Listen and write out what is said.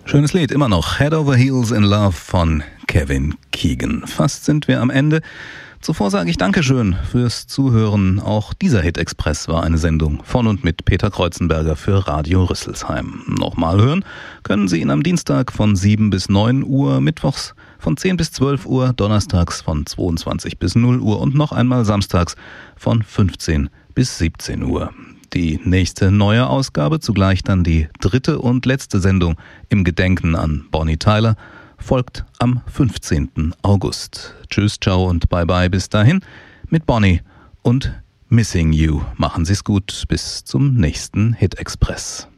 Schönes Lied, immer noch. Head Over Heels in Love von Kevin Keegan. Fast sind wir am Ende. Zuvor sage ich Dankeschön fürs Zuhören. Auch dieser Hit Express war eine Sendung von und mit Peter Kreuzenberger für Radio Rüsselsheim. Nochmal hören können Sie ihn am Dienstag von 7 bis 9 Uhr, mittwochs von 10 bis 12 Uhr, donnerstags von 22 bis 0 Uhr und noch einmal samstags von 15 bis 17 Uhr. Die nächste neue Ausgabe, zugleich dann die dritte und letzte Sendung im Gedenken an Bonnie Tyler, folgt am 15. August. Tschüss, ciao und bye bye bis dahin mit Bonnie und Missing You. Machen Sie's gut, bis zum nächsten Hit Express.